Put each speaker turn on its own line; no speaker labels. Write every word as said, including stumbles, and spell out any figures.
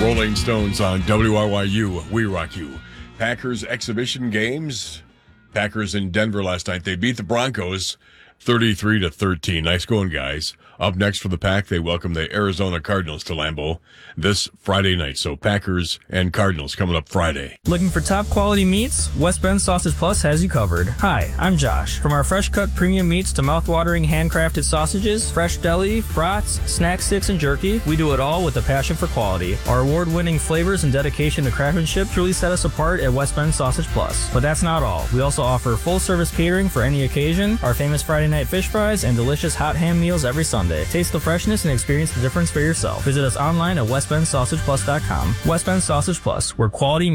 Rolling Stones on W R Y U. We rock you. Packers exhibition games. Packers in Denver last night. They beat the Broncos thirty-three to thirteen. Nice going, guys. Up next for the Pack, they welcome the Arizona Cardinals to Lambeau this Friday night. So Packers and Cardinals coming up Friday.
Looking for top quality meats? West Bend Sausage Plus has you covered. Hi, I'm Josh. From our fresh cut premium meats to mouth-watering handcrafted sausages, fresh deli, brats, snack sticks, and jerky, we do it all with a passion for quality. Our award-winning flavors and dedication to craftsmanship truly set us apart at West Bend Sausage Plus. But that's not all. We also offer full-service catering for any occasion, our famous Friday night fish fries, and delicious hot ham meals every Sunday. Taste the freshness and experience the difference for yourself. Visit us online at west bend sausage plus dot com. West Bend Sausage Plus, where quality